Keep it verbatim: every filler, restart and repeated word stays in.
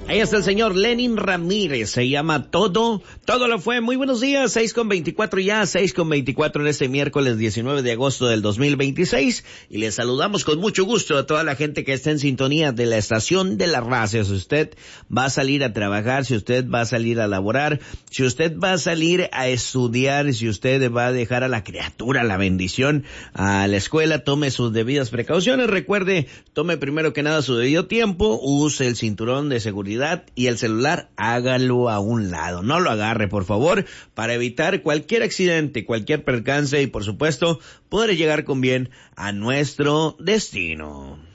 Ahí está el señor Lenin Ramírez, se llama Todo, Todo lo fue. Muy buenos días, seis con veinticuatro ya, seis con veinticuatro en este miércoles diecinueve de agosto del dos mil veintiséis, y les saludamos con mucho gusto a toda la gente que está en sintonía de la estación de la raza. Si usted va a salir a trabajar, si usted va a salir a laborar, si usted va a salir a estudiar, si usted va a dejar a la criatura, la bendición, a la escuela, tome sus debidas precauciones. Recuerde, tome primero que nada su debido tiempo, use el cinturón de seguridad y el celular hágalo a un lado, no lo agarre por favor, para evitar cualquier accidente, cualquier percance y por supuesto poder llegar con bien a nuestro destino.